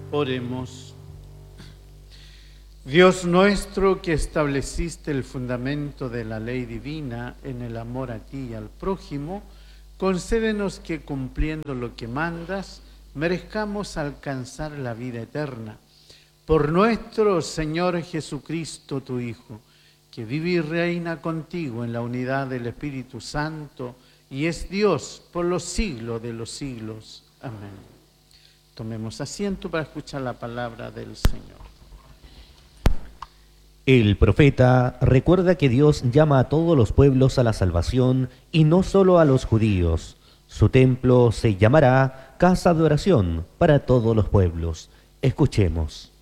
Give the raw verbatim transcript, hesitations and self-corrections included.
Oremos. Dios nuestro, que estableciste el fundamento de la ley divina en el amor a ti y al prójimo, concédenos que, cumpliendo lo que mandas, merezcamos alcanzar la vida eterna. Por nuestro Señor Jesucristo, tu Hijo, que vive y reina contigo en la unidad del Espíritu Santo y es Dios por los siglos de los siglos. Amén. Tomemos asiento para escuchar la palabra del Señor. El profeta recuerda que Dios llama a todos los pueblos a la salvación y no solo a los judíos. Su templo se llamará casa de oración para todos los pueblos. Escuchemos.